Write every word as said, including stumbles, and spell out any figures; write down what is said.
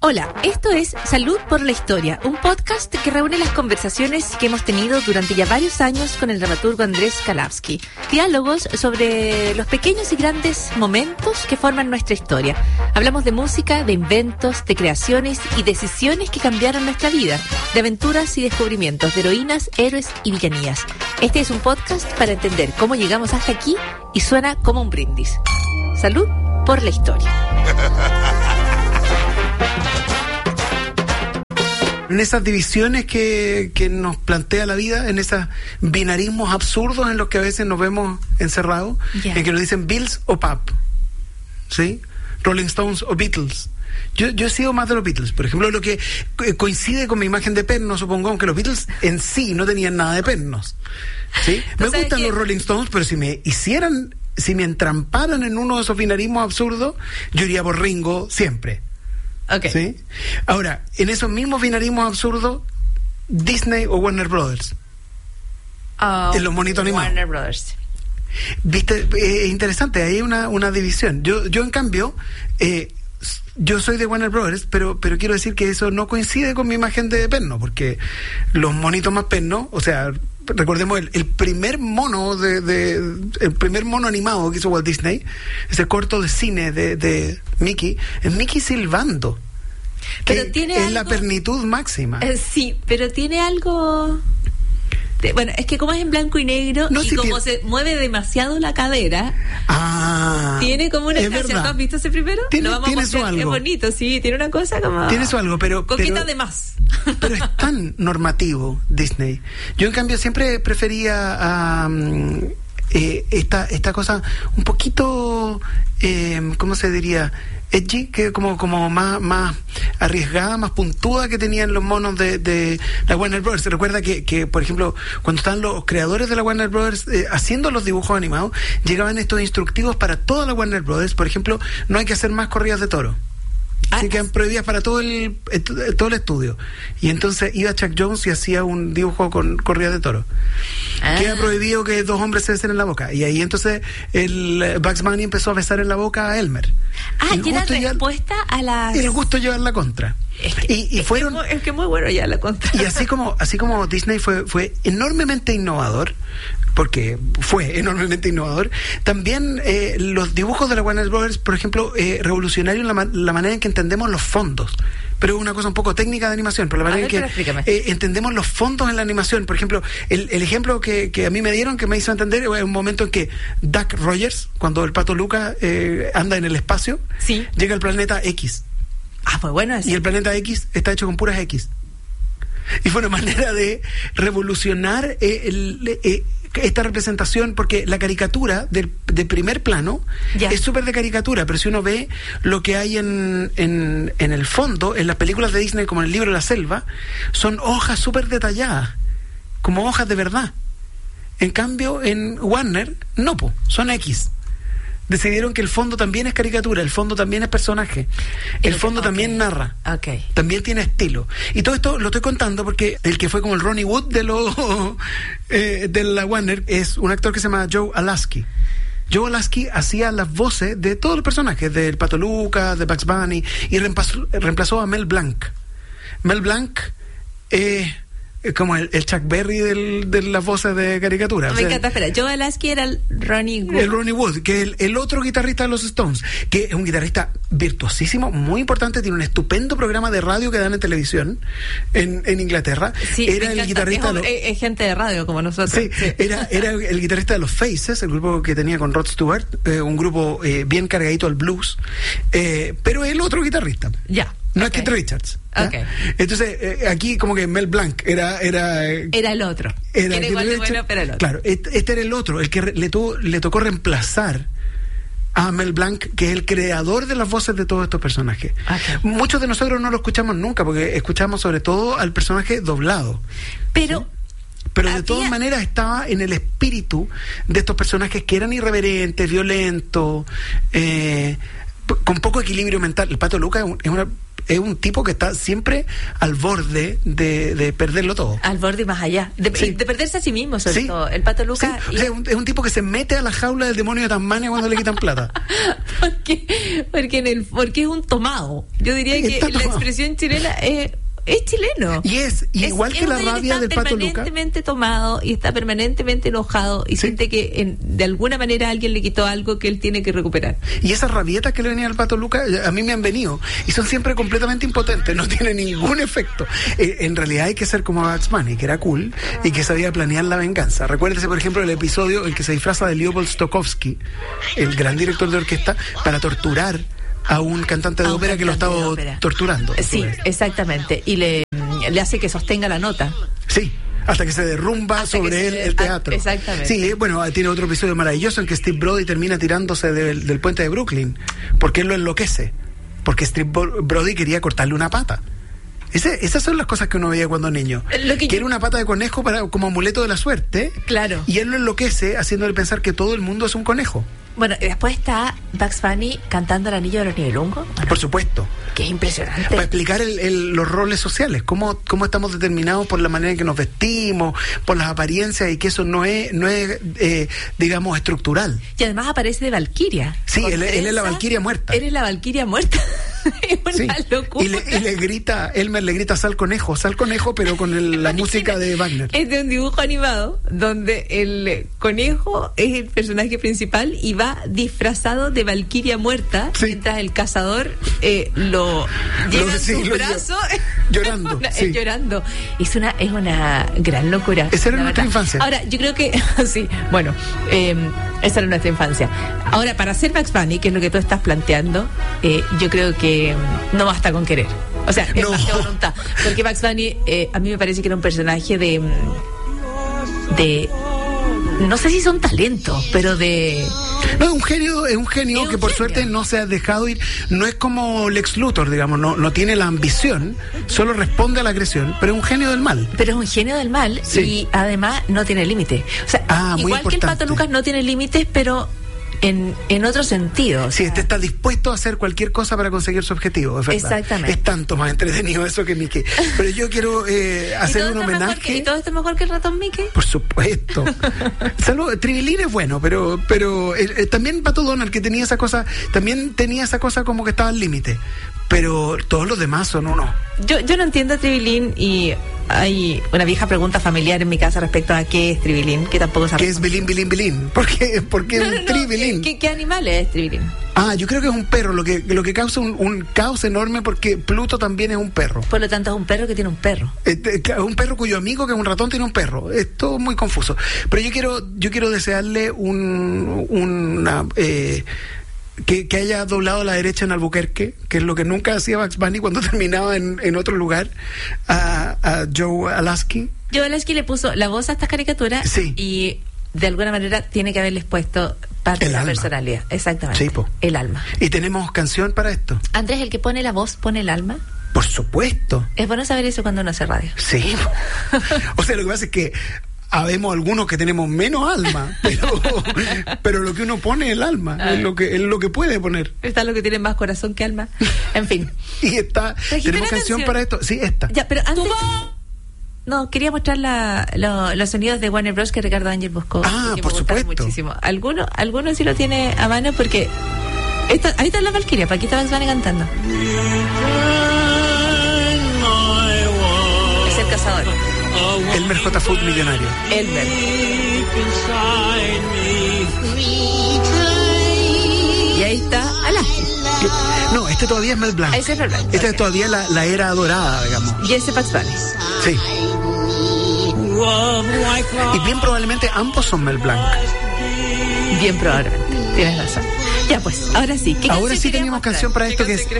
Hola, esto es Salud por la Historia, un podcast que reúne las conversaciones que hemos tenido durante ya varios años con el dramaturgo Andrés Kalavsky. Diálogos sobre los pequeños y grandes momentos que forman nuestra historia. Hablamos de música, de inventos, de creaciones y decisiones que cambiaron nuestra vida, de aventuras y descubrimientos, de heroínas, héroes y villanías. Este es un podcast para entender cómo llegamos hasta aquí y suena como un brindis. Salud por la Historia. En esas divisiones que, que nos plantea la vida, en esos binarismos absurdos en los que a veces nos vemos encerrados, yeah. En que nos dicen Bills o Pap, ¿sí? Rolling Stones o Beatles. Yo, yo he sido más de los Beatles, por ejemplo, lo que coincide con mi imagen de perno, supongo, aunque los Beatles en sí no tenían nada de pernos, ¿sí? Me gustan los Rolling Stones, pero si me hicieran, si me entramparan en uno de esos binarismos absurdos, yo iría por Ringo siempre. Okay. ¿Sí? Ahora, en esos mismos binarismos absurdos, Disney o Warner Brothers. Oh, en los monitos animados. Warner Brothers. Viste, es eh, interesante, hay una, una división. Yo, yo en cambio, eh, yo soy de Warner Brothers, pero, pero quiero decir que eso no coincide con mi imagen de perno, porque los monitos más pernos, o sea, recordemos el, el primer mono de, de el primer mono animado que hizo Walt Disney, ese corto de cine de, de Mickey, es Mickey silbando, pero que tiene es algo, la pernitud máxima. Eh, sí, pero tiene algo de, bueno, es que como es en blanco y negro no, y si como tiene... se mueve demasiado la cadera, ah, tiene como una es ¿tú has visto ese primero? Tiene, Lo vamos tiene a mostrar, su algo. Es bonito, sí, tiene una cosa como tiene su algo, pero coqueta pero, de más. Pero es tan normativo Disney. Yo en cambio siempre prefería um, eh, esta esta cosa un poquito eh, ¿cómo se diría? Edgy, que como como más más arriesgada, más puntuda que tenían los monos de, de la Warner Brothers. Se recuerda que, que, por ejemplo, cuando estaban los creadores de la Warner Brothers eh, haciendo los dibujos animados, llegaban estos instructivos para toda la Warner Brothers. Por ejemplo, no hay que hacer más corridas de toro. Así que quedan prohibidas para todo el, el todo el estudio. Y entonces iba Chuck Jones y hacía un dibujo con corridas de toro. Ah. Queda prohibido que dos hombres se besen en la boca. Y ahí entonces el Bugs Bunny empezó a besar en la boca a Elmer. Ah, y era respuesta a la... El gusto llevar la contra. Es que, y, y es fueron... Que, es que muy bueno ya la contra. Y así como, así como Disney fue, fue enormemente innovador, porque fue enormemente innovador, también eh, los dibujos de la Warner Brothers, por ejemplo, eh, revolucionaron la, la manera en que entendemos los fondos. Pero es una cosa un poco técnica de animación, pero la manera ver, en que eh, entendemos los fondos en la animación. Por ejemplo, el, el ejemplo que, que a mí me dieron, que me hizo entender, es un momento en que Duck Rogers, cuando el pato Luca eh, anda en el espacio, sí. llega al planeta X. Ah, pues bueno. Y el planeta X está hecho con puras X. Y fue una manera de revolucionar eh, el, eh, esta representación, porque la caricatura del, de primer plano ya. es súper de caricatura, pero si uno ve lo que hay en, en, en el fondo, en las películas de Disney, como en el libro La Selva, son hojas súper detalladas, como hojas de verdad. En cambio, en Warner, no, po, son X. Decidieron que el fondo también es caricatura, el fondo también es personaje, el fondo okay. también narra, okay. también tiene estilo. Y todo esto lo estoy contando porque el que fue como el Ronnie Wood de los eh, de la Warner es un actor que se llama Joe Alasky. Joe Alasky hacía las voces de todos los personajes, del Pato Lucas, de Bugs Bunny, y reemplazó, reemplazó a Mel Blanc. Mel Blanc eh, como el, el Chuck Berry del, de las voces de caricatura. Me o sea, encanta, espera, Joe Alasky era el Ronnie Wood. El Ronnie Wood, que es el, el otro guitarrista de los Stones, que es un guitarrista virtuosísimo, muy importante, tiene un estupendo programa de radio que dan en televisión en, en Inglaterra. Sí, era el guitarrista... Es, de los, es, es gente de radio como nosotros. Sí, sí. Era, era el guitarrista de los Faces, el grupo que tenía con Rod Stewart, eh, un grupo eh, bien cargadito al blues, eh, pero el otro guitarrista. Ya. No okay. es Keith Richards. Okay. Entonces, eh, aquí como que Mel Blanc era... Era, eh, era el otro. Era, era igual de bueno, pero el otro. Claro, este, este era el otro, el que re, le, tuvo, le tocó reemplazar a Mel Blanc, que es el creador de las voces de todos estos personajes. Okay. Muchos de nosotros no lo escuchamos nunca, porque escuchamos sobre todo al personaje doblado. Pero... ¿sí? Pero había... de todas maneras estaba en el espíritu de estos personajes que eran irreverentes, violentos, eh, con poco equilibrio mental. El Pato Lucas es una... es un tipo que está siempre al borde de, de perderlo todo. Al borde y más allá. De, Sí. de perderse a sí mismo, sobre Sí. todo. El Pato Sí, Lucas. o sea, es, un, es un tipo que se mete a la jaula del demonio de Tasmania cuando le quitan plata. porque, porque, en el, porque es un tomado. Yo diría Sí, que está la tomado. expresión chilena es, es chileno. Y es, y Es- igual es que la un gallo que rabia está del Pato Lucas. permanentemente tomado y está permanentemente enojado y Sí. siente que en- de alguna manera alguien le quitó algo que él tiene que recuperar. Y esas rabietas que le venían al Pato Lucas, a mí me han venido. Y son siempre completamente impotentes, no tienen ningún efecto. Eh, en realidad hay que ser como Bugs Bunny, que era cool y que sabía planear la venganza. Recuérdese, por ejemplo, el episodio en que se disfraza de Leopold Stokowski, el gran director de orquesta, para torturar a un cantante de A un ópera que lo cantante de estaba ópera. torturando. Sí, exactamente. Y le, le hace que sostenga la nota. Sí, hasta que se derrumba Hasta que sobre se él de- el teatro. ah, exactamente. Sí, eh, bueno, tiene otro episodio maravilloso en que Steve Brody termina tirándose del, del puente de Brooklyn, porque él lo enloquece, porque Steve Bro- Brody quería cortarle una pata. Ese, esas son las cosas que uno veía cuando niño. Lo que Quiere yo- una pata de conejo para como amuleto de la suerte. Claro. Y él lo enloquece haciéndole pensar que todo el mundo es un conejo. Bueno, y después está Bugs Bunny cantando el anillo de los Nibelungos, Por supuesto. que es impresionante. Para explicar el- el- los roles sociales, cómo, cómo estamos determinados por la manera en que nos vestimos, por las apariencias, y que eso no es, no es eh, digamos, estructural. Y además aparece de Valquiria. Sí, Con él- él es la trenza. Valquiria muerta. Eres la Valquiria muerta. Es una Sí. locura. Y le, y le grita, Elmer le grita sal conejo, sal conejo, pero con el- la música de Wagner. Es de un dibujo animado donde el conejo es el personaje principal y va disfrazado de Valquiria muerta, Sí. mientras el cazador eh, lo lleva en sí, sus lo lleva- brazos llorando, Una- sí. llorando. Es una es una gran locura. Esa era la nuestra verdad. infancia. Ahora, yo creo que sí, bueno, eh, esa era nuestra infancia. Ahora, para hacer Bugs Bunny, que es lo que tú estás planteando, eh, yo creo que mm, no basta con querer. O sea, es No. más que voluntad. Porque Bugs Bunny, eh, a mí me parece que era un personaje de. mm, de. No sé si son talentos, pero de. No, es un genio, es un genio Es un que por genio. suerte no se ha dejado ir. No es como Lex Luthor, digamos, no, no tiene la ambición, solo responde a la agresión, pero es un genio del mal. Pero es un genio del mal Sí. y además no tiene límite. O sea, Ah, muy igual que el importante. Pato Lucas no tiene límites, pero en, en otro sentido. o Sí, sea, este está dispuesto a hacer cualquier cosa para conseguir su objetivo, es verdad. Exactamente. Es tanto más entretenido eso que Mickey. Pero yo quiero eh, ¿Y hacer todo un está mejor que- homenaje. ¿Y todo esto es mejor que el ratón Mickey? Por supuesto. Salvo, Tribilín es bueno, pero pero eh, eh, también Pato Donald, que tenía esa cosa, también tenía esa cosa como que estaba al límite. Pero todos los demás son uno. Yo, yo no entiendo a Tribilín y hay una vieja pregunta familiar en mi casa respecto a qué es Tribilín, que tampoco ¿Qué es Bilín, Bilín, Bilín? ¿Por qué, ¿Por qué No, es no, un no, Tribilín? ¿qué, qué animal es Tribilín? Ah, yo creo que es un perro, lo que lo que causa un, un caos enorme porque Pluto también es un perro. Por lo tanto, es un perro que tiene un perro. Este, claro, un perro cuyo amigo que es un ratón tiene un perro. Es todo muy confuso. Pero yo quiero yo quiero desearle un una eh, que, que haya doblado a la derecha en Albuquerque, que es lo que nunca hacía Bugs Bunny cuando terminaba en, en otro lugar, a, a Joe Alaskey. Joe Alaskey le puso la voz a estas caricaturas Sí. y de alguna manera tiene que haberles puesto parte El de la alma. personalidad. Exactamente. Sí, po. El alma. Y tenemos canción para esto. Andrés, el que pone la voz, pone el alma. Por supuesto. Es bueno saber eso cuando uno hace radio. Sí. O sea, lo que pasa es que habemos algunos que tenemos menos alma, pero, pero lo que uno pone es el alma, Ah. es lo que es lo que puede poner. Está lo que tiene más corazón que alma. En fin. Y está, Trajiste tenemos una canción canción. para esto. Sí, esta. Ya, pero antes. No, quería mostrar la, lo- los sonidos de Warner Bros. Que Ricardo Ángel buscó. Ah, que me por gustaron supuesto. Muchísimo. Algunos algunos sí lo tiene a mano porque. Esta, ahí está la Valquiria, para aquí está Bugs Bunny cantando. Es el cazador. Elmer J. Food millonario. Elmer. Y ahí está Alaski. Que- No, este todavía es Mel Blanc. Ese es Mel Blanc, Esta ok. es todavía la, la era dorada, digamos. Y ese Bugs Bunny. Sí. Y bien probablemente ambos son Mel Blanc. Bien probablemente. Tienes razón. Ya pues, ahora sí. ¿Qué Ahora canción sí querías tenemos mostrar? canción para ¿Qué esto que es canción